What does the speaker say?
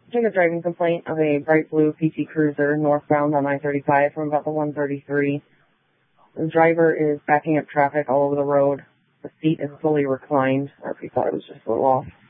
Take a driving complaint of a bright blue PT Cruiser northbound on I-35 from about the 133. The driver is backing up traffic all over the road. The seat is fully reclined, or if you thought it was just a little off.